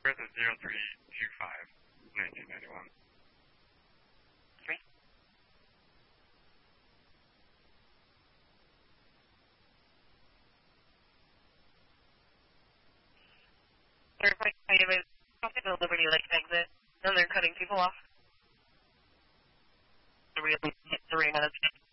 birth is 0325-1991. 3. They're quite kind of the Liberty Lake exit, and they're cutting people off. The real 3 minutes.